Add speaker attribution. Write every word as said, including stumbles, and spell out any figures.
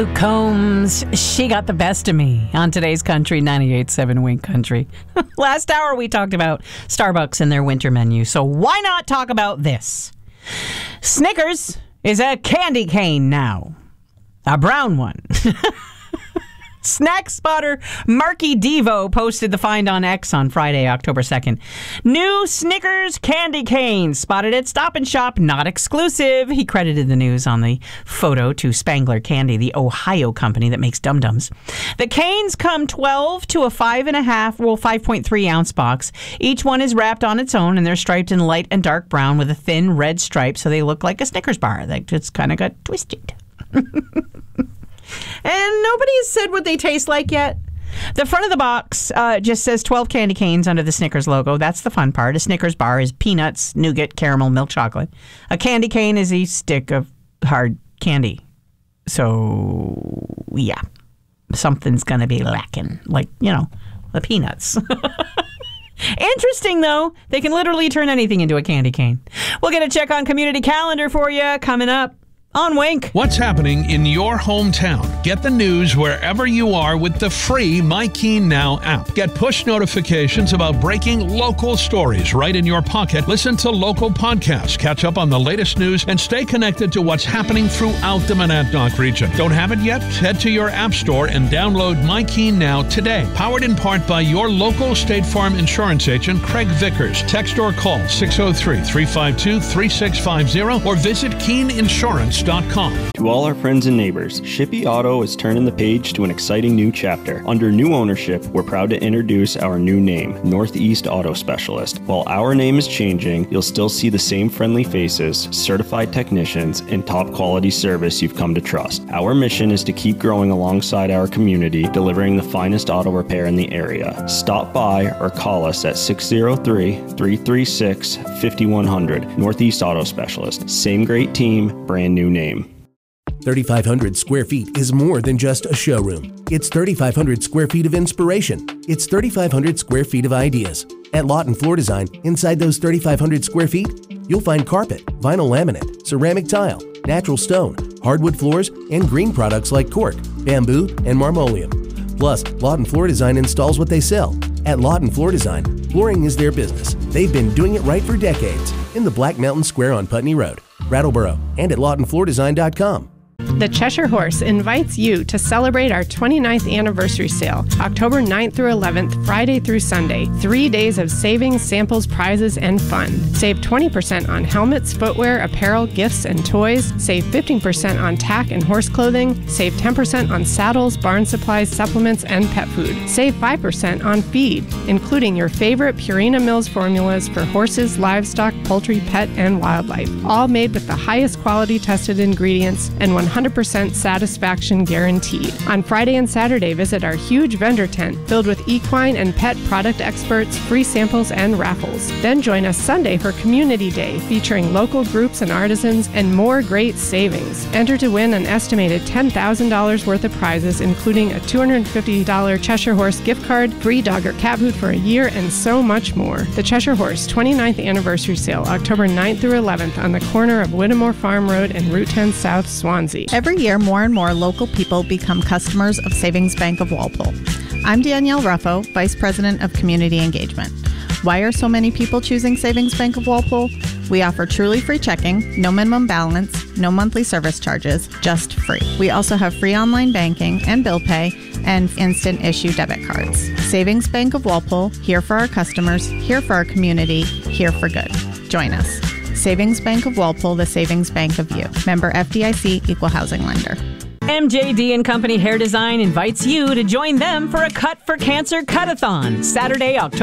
Speaker 1: Combs, she got the best of me on today's Country ninety-eight point seven Wink Country. Last hour we talked about Starbucks and their winter menu, so why not talk about this? Snickers is a candy cane now. A brown one. Snack spotter Marky Devo posted the find on X on Friday, October second. New Snickers candy cane spotted at Stop and Shop, not exclusive. He credited the news on the photo to Spangler Candy, the Ohio company that makes Dum-Dums. The canes come twelve to a five and a half, well, five point three ounce box. Each one is wrapped on its own, and they're striped in light and dark brown with a thin red stripe, so they look like a Snickers bar that just kind of got twisted. And nobody has said what they taste like yet. The front of the box uh, just says twelve candy canes under the Snickers logo. That's the fun part. A Snickers bar is peanuts, nougat, caramel, milk chocolate. A candy cane is a stick of hard candy. So, yeah, something's going to be lacking. Like, you know, the peanuts. Interesting, though. They can literally turn anything into a candy cane. We'll get a check on community calendar for you coming up on Wink.
Speaker 2: What's happening in your hometown? Get the news wherever you are with the free MyKeen Now app. Get push notifications about breaking local stories right in your pocket. Listen to local podcasts, catch up on the latest news, and stay connected to what's happening throughout the Monadnock region. Don't have it yet? Head to your app store and download MyKeen Now today. Powered in part by your local State Farm insurance agent, Craig Vickers. Text or call six oh three, three five two, three six five zero or visit keen insurance dot com.
Speaker 3: To all our friends and neighbors, Shippey Auto is turning the page to an exciting new chapter. Under new ownership, we're proud to introduce our new name, Northeast Auto Specialist. While our name is changing, you'll still see the same friendly faces, certified technicians, and top quality service you've come to trust. Our mission is to keep growing alongside our community, delivering the finest auto repair in the area. Stop by or call us at six oh three, three three six, five one zero zero. Northeast Auto Specialist. Same great team, brand new name.
Speaker 4: thirty-five hundred square feet is more than just a showroom. It's thirty-five hundred square feet of inspiration. It's thirty-five hundred square feet of ideas. At Lawton Floor Design, inside those thirty-five hundred square feet, you'll find carpet, vinyl laminate, ceramic tile, natural stone, hardwood floors, and green products like cork, bamboo, and marmoleum. Plus, Lawton Floor Design installs what they sell. At Lawton Floor Design, flooring is their business. They've been doing it right for decades. In the Black Mountain Square on Putney Road, Brattleboro, and at lawton floor design dot com.
Speaker 5: The Cheshire Horse invites you to celebrate our twenty-ninth anniversary sale, October ninth through eleventh, Friday through Sunday. Three days of savings, samples, prizes, and fun. Save twenty percent on helmets, footwear, apparel, gifts, and toys. Save fifteen percent on tack and horse clothing. Save ten percent on saddles, barn supplies, supplements, and pet food. Save five percent on feed, including your favorite Purina Mills formulas for horses, livestock, poultry, pet, and wildlife. All made with the highest quality tested ingredients and one hundred percent satisfaction guaranteed. On Friday and Saturday, visit our huge vendor tent filled with equine and pet product experts, free samples, and raffles. Then join us Sunday for Community Day, featuring local groups and artisans and more great savings. Enter to win an estimated ten thousand dollars worth of prizes, including a two hundred fifty dollars Cheshire Horse gift card, free dog or cat food for a year, and so much more. The Cheshire Horse twenty-ninth Anniversary Sale, October ninth through eleventh on the corner of Whittemore Farm Road and Route ten South, Swansea.
Speaker 6: Every year, more and more local people become customers of Savings Bank of Walpole. I'm Danielle Ruffo, Vice President of Community Engagement. Why are so many people choosing Savings Bank of Walpole? We offer truly free checking, no minimum balance, no monthly service charges, just free. We also have free online banking and bill pay and instant issue debit cards. Savings Bank of Walpole, here for our customers, here for our community, here for good. Join us. Savings Bank of Walpole, the savings bank of you. Member F D I C, Equal Housing Lender.
Speaker 1: M J D and Company Hair Design invites you to join them for a Cut for Cancer Cut-a-thon, Saturday, October